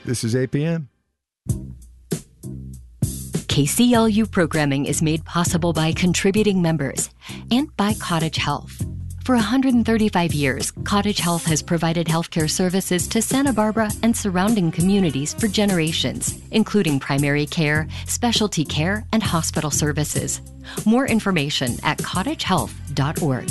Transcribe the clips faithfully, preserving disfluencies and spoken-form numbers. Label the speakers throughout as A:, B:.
A: This is A P M.
B: K C L U programming is made possible by contributing members and by Cottage Health. For one hundred thirty-five years, Cottage Health has provided healthcare services to Santa Barbara and surrounding communities for generations, including primary care, specialty care, and hospital services. More information at cottage health dot org.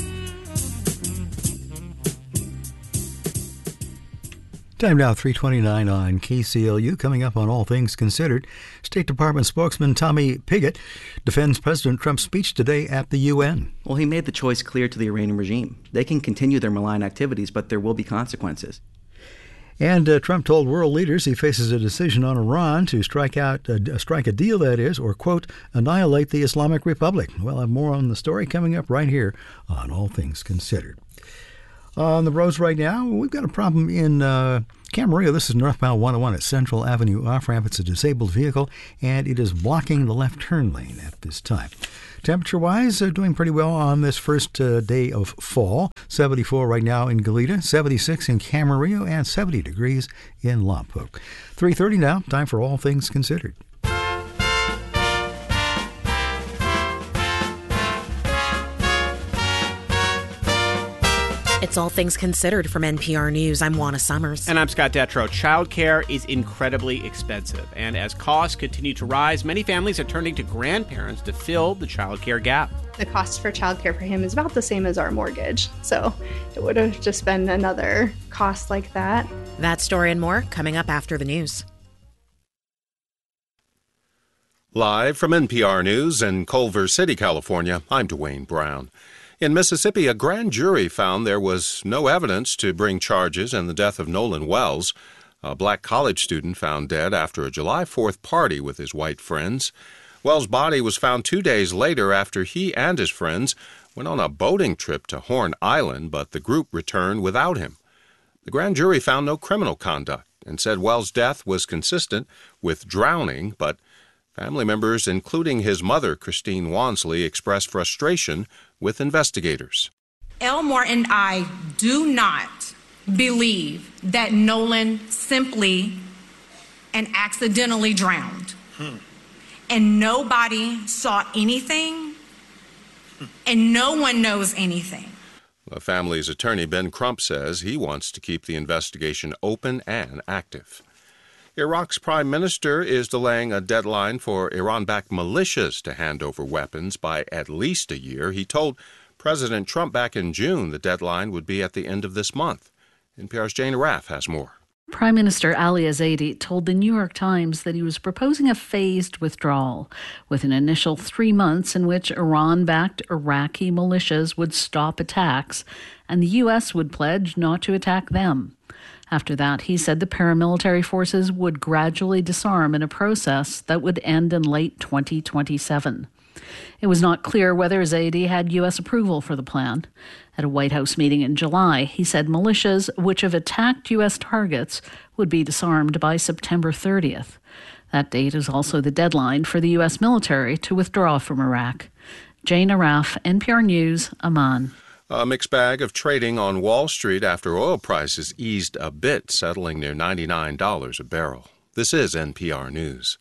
C: Time now, three twenty-nine on K C L U. Coming up on All Things Considered, State Department spokesman Tommy Pigott defends President Trump's speech today at the U N.
D: Well, he made the choice clear to the Iranian regime. They can continue their malign activities, but there will be consequences.
C: And uh, Trump told world leaders he faces a decision on Iran to strike out, uh, strike a deal, that is, or, quote, annihilate the Islamic Republic. We'll have more on the story coming up right here on All Things Considered. On the roads right now, we've got a problem in uh, Camarillo. This is northbound one oh one at Central Avenue off-ramp. It's a disabled vehicle, and it is blocking the left turn lane at this time. Temperature-wise, uh, doing pretty well on this first uh, day of fall. seventy-four right now in Goleta, seventy-six in Camarillo, and seventy degrees in Lompoc. three thirty now, time for All Things Considered.
E: It's All Things Considered from N P R News. I'm Juana Summers.
F: And I'm Scott Detrow. Childcare is incredibly expensive. And as costs continue to rise, many families are turning to grandparents to fill the childcare gap.
G: The cost for childcare for him is about the same as our mortgage. So it would have just been another cost like that.
E: That story and more coming up after the news.
H: Live from N P R News in Culver City, California, I'm Dwayne Brown. In Mississippi, a grand jury found there was no evidence to bring charges in the death of Nolan Wells, a black college student found dead after a July fourth party with his white friends. Wells' body was found two days later after he and his friends went on a boating trip to Horn Island, but the group returned without him. The grand jury found no criminal conduct and said Wells' death was consistent with drowning, but family members, including his mother, Christine Wansley, expressed frustration with investigators.
I: Elmore and I do not believe that Nolan simply and accidentally drowned. Hmm. And nobody saw anything, hmm. and no one knows anything.
H: The family's attorney, Ben Crump, says he wants to keep the investigation open and active. Iraq's prime minister is delaying a deadline for Iran-backed militias to hand over weapons by at least a year. He told President Trump back in June the deadline would be at the end of this month. N P R's Jane Arraf has more.
J: Prime Minister Ali Zaidi told the New York Times that he was proposing a phased withdrawal, with an initial three months in which Iran-backed Iraqi militias would stop attacks, and the U S would pledge not to attack them. After that, he said the paramilitary forces would gradually disarm in a process that would end in late twenty twenty-seven. It was not clear whether Zaidi had U S approval for the plan. At a White House meeting in July, he said militias which have attacked U S targets would be disarmed by September thirtieth. That date is also the deadline for the U S military to withdraw from Iraq. Jane Arraf, N P R News, Amman.
H: A mixed bag of trading on Wall Street after oil prices eased a bit, settling near ninety-nine dollars a barrel. This is N P R News.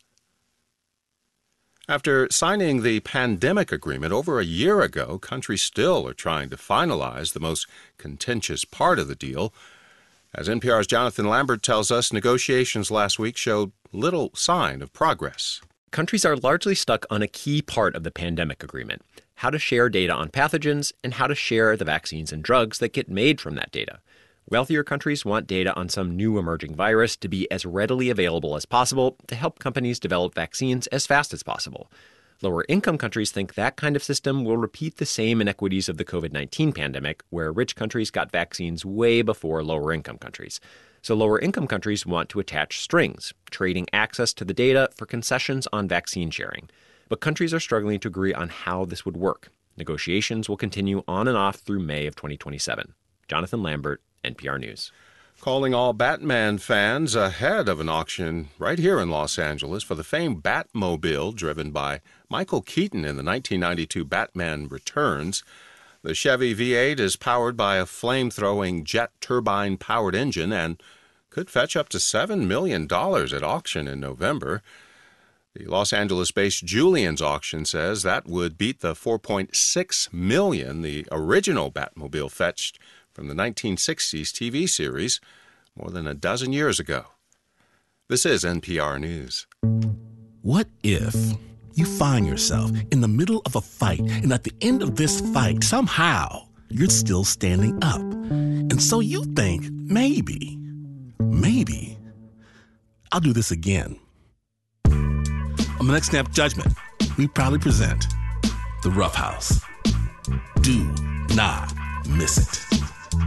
H: After signing the pandemic agreement over a year ago, countries still are trying to finalize the most contentious part of the deal. As N P R's Jonathan Lambert tells us, negotiations last week showed little sign of progress.
K: Countries are largely stuck on a key part of the pandemic agreement: how to share data on pathogens and how to share the vaccines and drugs that get made from that data. Wealthier countries want data on some new emerging virus to be as readily available as possible to help companies develop vaccines as fast as possible. Lower-income countries think that kind of system will repeat the same inequities of the covid nineteen pandemic, where rich countries got vaccines way before lower-income countries. So lower-income countries want to attach strings, trading access to the data for concessions on vaccine sharing. But countries are struggling to agree on how this would work. Negotiations will continue on and off through May of twenty twenty-seven. Jonathan Lambert, N P R News.
H: Calling all Batman fans ahead of an auction right here in Los Angeles for the famed Batmobile driven by Michael Keaton in the nineteen ninety-two Batman Returns. The Chevy V eight is powered by a flame-throwing jet turbine-powered engine and could fetch up to seven million dollars at auction in November. The Los Angeles-based Julian's auction says that would beat the four point six million dollars the original Batmobile fetched from the nineteen sixties T V series more than a dozen years ago. This is N P R News.
A: What if you find yourself in the middle of a fight, and at the end of this fight, somehow, you're still standing up? And so you think, maybe, maybe, I'll do this again. On the next Snap Judgment, we proudly present The Rough House. Do not miss it.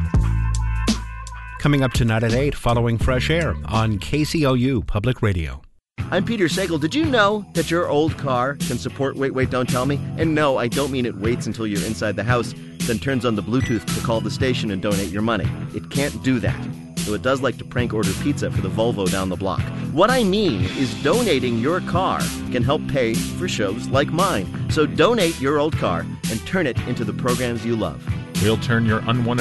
L: Coming up tonight at eight, following Fresh Air on K C O U Public Radio.
M: I'm Peter Sagal. Did you know that your old car can support Wait, Wait, Don't Tell Me? And no, I don't mean it waits until you're inside the house, then turns on the Bluetooth to call the station and donate your money. It can't do that. Though it does like to prank order pizza for the Volvo down the block. What I mean is donating your car can help pay for shows like mine. So donate your old car and turn it into the programs you love.
N: We'll turn your unwanted